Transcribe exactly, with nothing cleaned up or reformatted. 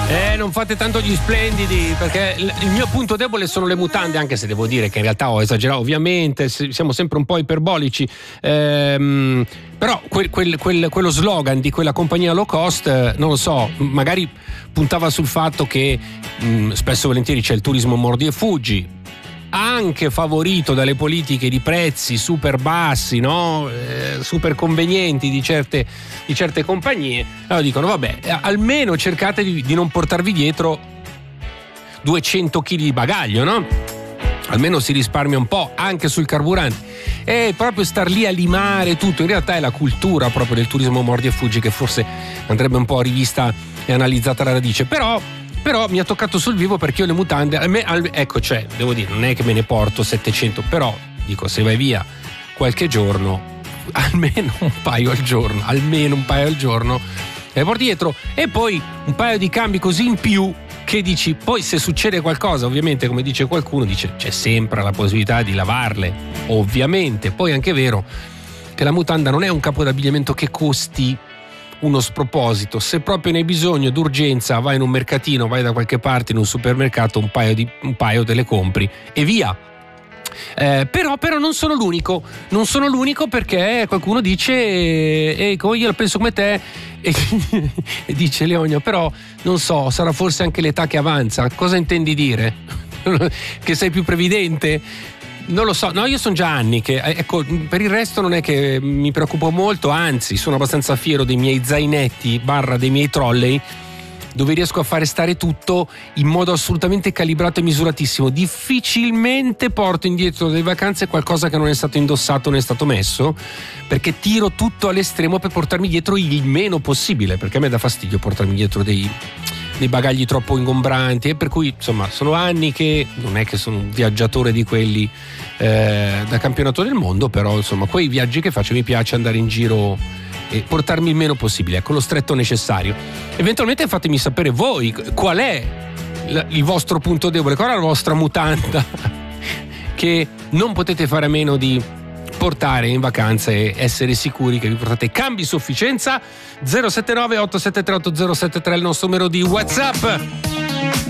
Eh, non fate tanto gli splendidi, perché il mio punto debole sono le mutande, anche se devo dire che in realtà ho esagerato, ovviamente, siamo sempre un po' iperbolici. Ehm, però quel, quel, quel, quello slogan di quella compagnia low cost, non lo so, magari puntava sul fatto che mh, spesso e volentieri c'è il turismo mordi e fuggi, anche favorito dalle politiche di prezzi super bassi, no? Eh, super convenienti di certe, di certe compagnie. Allora dicono vabbè, almeno cercate di, di non portarvi dietro duecento chili di bagaglio, no? Almeno si risparmia un po' anche sul carburante. E proprio star lì a limare tutto, in realtà è la cultura proprio del turismo mordi e fuggi che forse andrebbe un po' rivista e analizzata alla radice. Però Però mi ha toccato sul vivo, perché io le mutande, a me, al, ecco, cioè, devo dire, non è che me ne porto settecento, però dico, se vai via qualche giorno, almeno un paio al giorno, almeno un paio al giorno, le porti dietro, e poi un paio di cambi così in più, che dici, poi se succede qualcosa, ovviamente, come dice qualcuno, dice, c'è sempre la possibilità di lavarle, ovviamente. Poi è anche vero che la mutanda non è un capo d'abbigliamento che costi uno sproposito. Se proprio ne hai bisogno d'urgenza, vai in un mercatino, vai da qualche parte in un supermercato, un paio di un paio te le compri e via. Eh, però, però non sono l'unico, non sono l'unico perché qualcuno dice, e eh, io la penso come te, e, e dice Leonio, però non so, sarà forse anche l'età che avanza. Cosa intendi dire? Che sei più previdente? Non lo so, no, io sono già anni che, ecco, per il resto non è che mi preoccupo molto, anzi sono abbastanza fiero dei miei zainetti barra dei miei trolley, dove riesco a fare stare tutto in modo assolutamente calibrato e misuratissimo. Difficilmente porto indietro delle vacanze qualcosa che non è stato indossato, non è stato messo, perché tiro tutto all'estremo per portarmi dietro il meno possibile, perché a me dà fastidio portarmi dietro dei dei bagagli troppo ingombranti, e per cui insomma sono anni che non è che sono un viaggiatore di quelli eh, da campionato del mondo, però insomma quei viaggi che faccio mi piace andare in giro e portarmi il meno possibile, ecco, lo stretto necessario. Eventualmente fatemi sapere voi qual è il vostro punto debole, qual è la vostra mutanda che non potete fare a meno di portare in vacanza e essere sicuri che vi portate cambi sufficienza. Zero sette nove otto sette tre otto zero sette tre è il nostro numero di WhatsApp.